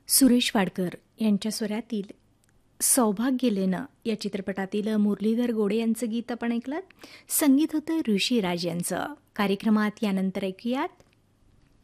सुरेश वाडकर यांच्या स्वरातील सौभाग्य लेणं या चित्रपटातील मुरलीधर गोडे यांचं गीत आपण ऐकलं. संगीत होतं ऋषीराज यांचं. कार्यक्रमात यानंतर ऐकूयात